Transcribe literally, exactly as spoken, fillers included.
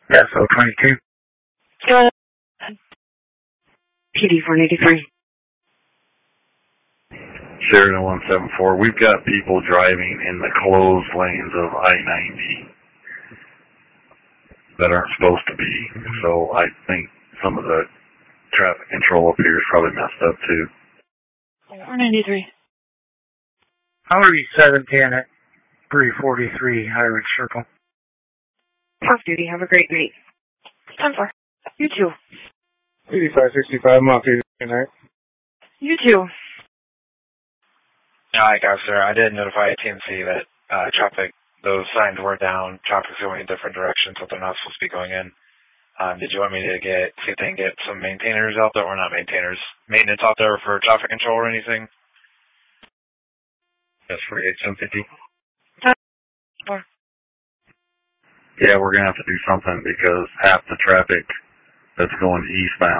S O twenty-two. Good. P D four eighty-three. Sheridan one seven four. We've got people driving in the closed lanes of I ninety that aren't supposed to be. So I think some of the traffic control up here is probably messed up too. four ninety-three. Hillary seven ten at three forty-three High Ridge Circle. Off duty. Have a great night. ten four. You too. eighty-five sixty-five, I'm off duty tonight. You too. Alright, guys, sir. I did notify T M C that uh, traffic, those signs were down. Traffic's going in different directions, so they're not supposed to be going in. Um, did you want me to get, see if they can get some maintainers out there, or not maintainers, maintenance out there for traffic control or anything? That's for H M fifty. Four. Yeah, we're going to have to do something because half the traffic that's going eastbound